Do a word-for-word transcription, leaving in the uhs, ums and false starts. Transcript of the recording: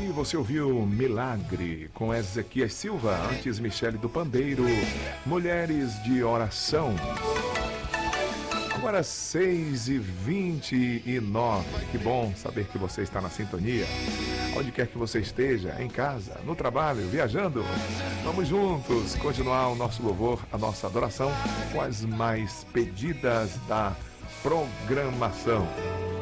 aí você ouviu Milagre com Ezequias Silva, antes Michele do Pandeiro, Mulheres de Oração. Agora seis e vinte e nove, que bom saber que você está na sintonia. Onde quer que você esteja, em casa, no trabalho, viajando, vamos juntos continuar o nosso louvor, a nossa adoração com as mais pedidas da programação.